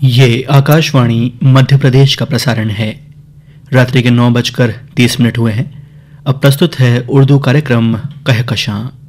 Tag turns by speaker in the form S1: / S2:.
S1: ये आकाशवाणी मध्य प्रदेश का प्रसारण है। रात्रि के 9:30 हुए हैं। अब प्रस्तुत है उर्दू कार्यक्रम कहकशां।